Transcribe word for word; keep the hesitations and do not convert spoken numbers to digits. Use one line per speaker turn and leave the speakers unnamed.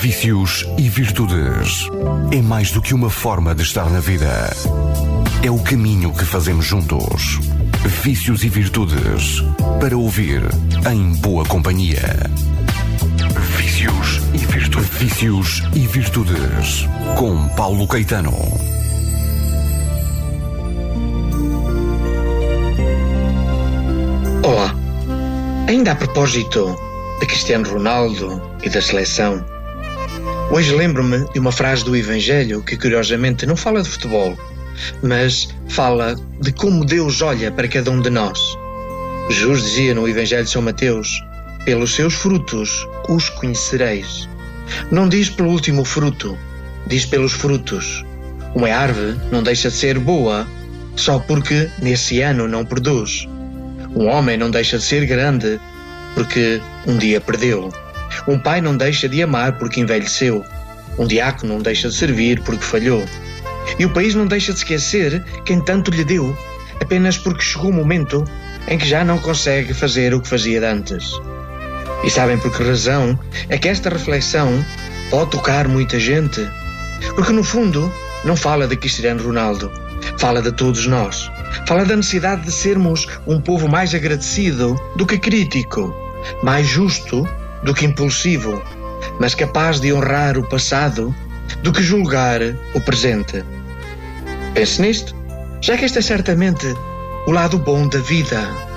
Vícios e virtudes. É mais do que uma forma de estar na vida. É o caminho que fazemos juntos. Vícios e virtudes. Para ouvir em boa companhia. Vícios e virtudes. Vícios e virtudes. Com Paulo Caetano.
Olá. Ainda a propósito de Cristiano Ronaldo e da seleção, hoje lembro-me de uma frase do Evangelho que curiosamente não fala de futebol, mas fala de como Deus olha para cada um de nós. Jesus dizia no Evangelho de São Mateus: pelos seus frutos os conhecereis. Não diz pelo último fruto, diz pelos frutos. Uma árvore não deixa de ser boa só porque nesse ano não produz. Um homem não deixa de ser grande porque um dia perdeu. Um pai não deixa de amar porque envelheceu. Um diácono não deixa de servir porque falhou. E o país não deixa de esquecer quem tanto lhe deu, apenas porque chegou o momento em que já não consegue fazer o que fazia de antes. E sabem por que razão é que esta reflexão pode tocar muita gente? Porque no fundo não fala de Cristiano Ronaldo, fala de todos nós. Fala da necessidade de sermos um povo mais agradecido do que crítico, mais justo do que impulsivo, mas capaz de honrar o passado do que julgar o presente. Pense nisto, já que este é certamente o lado bom da vida.